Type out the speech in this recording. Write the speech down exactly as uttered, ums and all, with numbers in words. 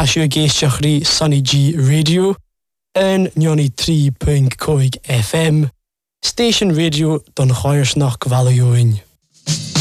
Tashu Geishachri Sunny G Radio and ninety-three point five F M. Station Radio don Choirsnach Valioin.